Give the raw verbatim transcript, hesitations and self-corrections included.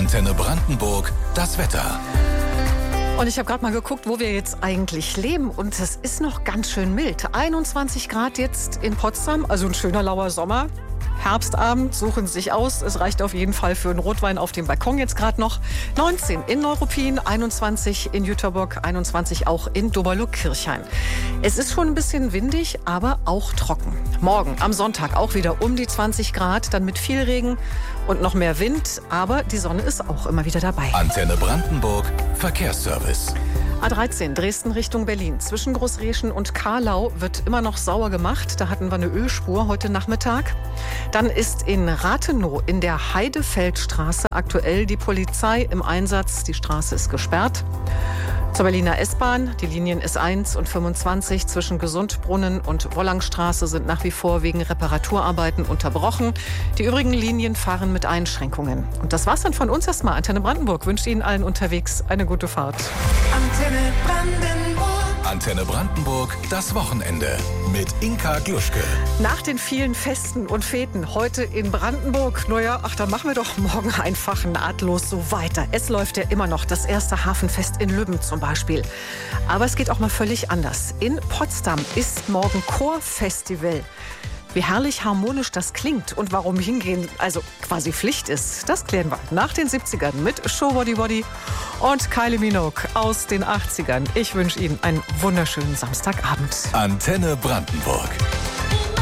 Antenne Brandenburg, das Wetter. Und ich habe gerade mal geguckt, wo wir jetzt eigentlich leben. Und es ist noch ganz schön mild. einundzwanzig Grad jetzt in Potsdam, also ein schöner lauer Sommer. Herbstabend, suchen Sie sich aus. Es reicht auf jeden Fall für einen Rotwein auf dem Balkon jetzt gerade noch. neunzehn in Neuruppin, einundzwanzig in Jüterbock, einundzwanzig auch in Doberlo-Kirchhain. Es ist schon ein bisschen windig, aber auch trocken. Morgen am Sonntag auch wieder um die zwanzig Grad, dann mit viel Regen und noch mehr Wind. Aber die Sonne ist auch immer wieder dabei. Antenne Brandenburg, Verkehrsservice. A dreizehn Dresden Richtung Berlin. Zwischen Großreschen und Karlau wird immer noch sauer gemacht. Da hatten wir eine Ölspur heute Nachmittag. Dann ist in Rathenow in der Heidefeldstraße aktuell die Polizei im Einsatz. Die Straße ist gesperrt. Zur Berliner S-Bahn. Die Linien S eins und fünfundzwanzig zwischen Gesundbrunnen und Wollangstraße sind nach wie vor wegen Reparaturarbeiten unterbrochen. Die übrigen Linien fahren mit Einschränkungen. Und das war's dann von uns erstmal. Antenne Brandenburg wünscht Ihnen allen unterwegs eine gute Fahrt. Antenne Brandenburg. Antenne Brandenburg, das Wochenende mit Inka Gluschke. Nach den vielen Festen und Feten heute in Brandenburg, naja, ach, dann machen wir doch morgen einfach nahtlos so weiter. Es läuft ja immer noch das erste Hafenfest in Lübben zum Beispiel. Aber es geht auch mal völlig anders. In Potsdam ist morgen Chorfestival. Wie herrlich harmonisch das klingt und warum hingehen also quasi Pflicht ist, das klären wir nach den siebzigern mit Show Body Body und Kylie Minogue aus den achtzigern. Ich wünsche Ihnen einen wunderschönen Samstagabend. Antenne Brandenburg.